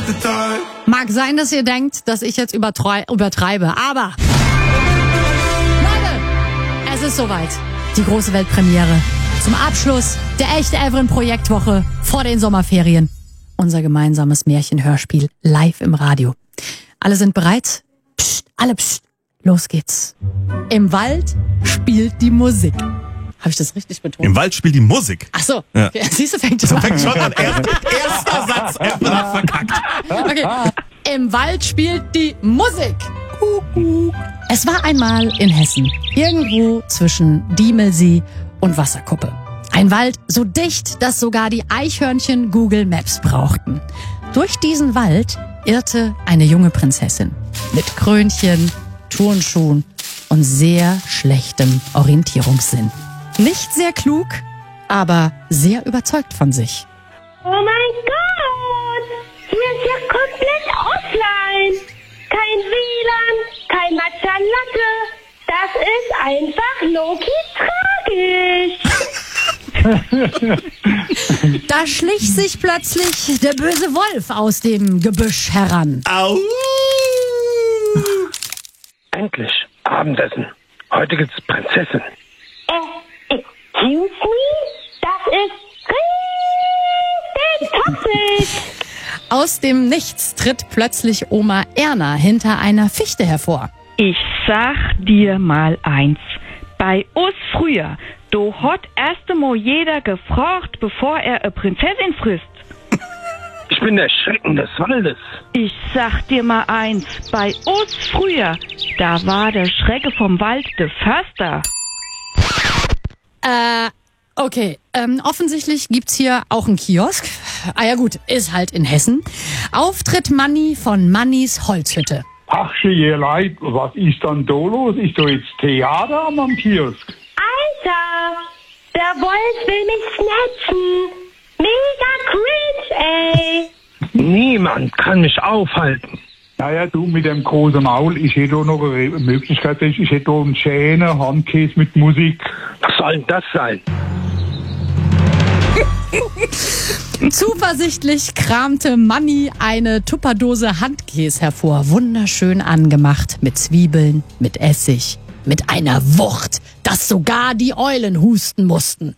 Mag sein, dass ihr denkt, dass ich jetzt übertreibe, aber Leute, es ist soweit. Die große Weltpremiere. Zum Abschluss der echte Everin-Projektwoche vor den Sommerferien. Unser gemeinsames Märchenhörspiel live im Radio. Alle sind bereit? Psst, alle psst. Los geht's. Im Wald spielt die Musik. Habe ich das richtig betont? Im Wald spielt die Musik. Ach so. Ja. Okay. Siehst du, fängt schon Fängt schon an. Erster Satz, erster verkackt. Okay. Im Wald spielt die Musik. Es war einmal in Hessen, irgendwo zwischen Diemelsee und Wasserkuppe. Ein Wald so dicht, dass sogar die Eichhörnchen Google Maps brauchten. Durch diesen Wald irrte eine junge Prinzessin mit Krönchen, Turnschuhen und sehr schlechtem Orientierungssinn. Nicht sehr klug, aber sehr überzeugt von sich. Oh mein Gott! Hier ist ja komplett offline. Kein WLAN, kein Matcha Latte. Das ist einfach low-key tragisch. Da schlich sich plötzlich der böse Wolf aus dem Gebüsch heran. Au! Endlich Abendessen. Heute gibt's Prinzessin. Excuse me? Das ist richtig toxisch. Aus dem Nichts tritt plötzlich Oma Erna hinter einer Fichte hervor. Ich sag dir mal eins. Bei uns früher, do hat erst einmal jeder gefragt, bevor er eine Prinzessin frisst. Ich bin der Schrecken des Waldes. Ich sag dir mal eins. Bei uns früher, da war der Schrecke vom Wald der Förster. Okay, offensichtlich gibt's hier auch einen Kiosk. Ah ja gut, ist halt in Hessen. Auftritt Manni von Mannis Holzhütte. Ach, ihr Leid, was ist dann da los? Ist da jetzt Theater am Kiosk? Alter, der Wolf will mich snatchen. Mega cringe, ey. Niemand kann mich aufhalten. Naja, du mit dem großen Maul, ich hätte auch noch eine Möglichkeit, ich hätte auch einen schönen Handkäse mit Musik. Was soll denn das sein? Zuversichtlich kramte Manni eine Tupperdose Handkäse hervor. Wunderschön angemacht mit Zwiebeln, mit Essig, mit einer Wucht, dass sogar die Eulen husten mussten.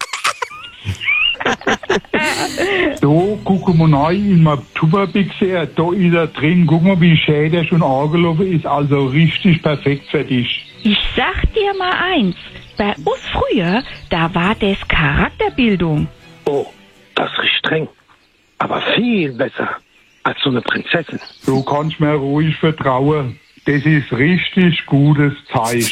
So, guck mal rein in mein Tupperbixer, da ist er drin. Guck mal, wie schön der schon angelaufen ist. Also richtig perfekt für dich. Ich sag dir mal eins. Bei uns früher, da war das Charakterbildung. Oh, das riecht streng. Aber viel besser als so eine Prinzessin. Du kannst mir ruhig vertrauen. Das ist richtig gutes Zeug.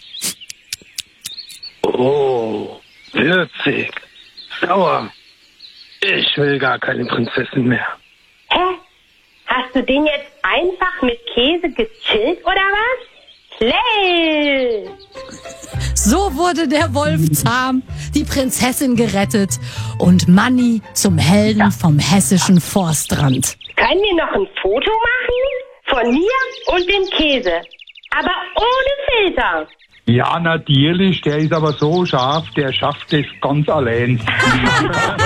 Oh, würzig, sauer. Ich will gar keine Prinzessin mehr. Hä? Hast du den jetzt einfach mit Käse gechillt, oder was? Slay! So wurde der Wolf zahm, die Prinzessin gerettet und Manni zum Helden vom hessischen Forstrand. Können wir noch ein Foto machen? Von mir und dem Käse. Aber ohne Filter. Ja, natürlich, der ist aber so scharf, der schafft es ganz allein.